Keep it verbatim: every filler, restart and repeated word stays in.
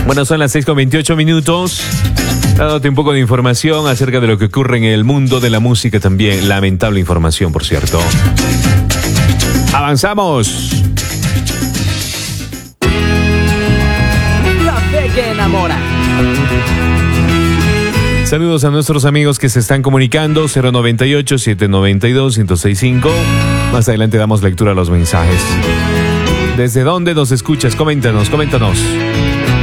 Bueno, son las seis con veintiocho minutos. Dándote un poco de información acerca de lo que ocurre en el mundo de la música también. Lamentable información, por cierto. ¡Avanzamos! La fe que enamora. Saludos a nuestros amigos que se están comunicando. Cero noventa y ocho, setecientos noventa y dos, ciento sesenta y cinco. Más adelante damos lectura a los mensajes. ¿Desde dónde nos escuchas? Coméntanos, coméntanos.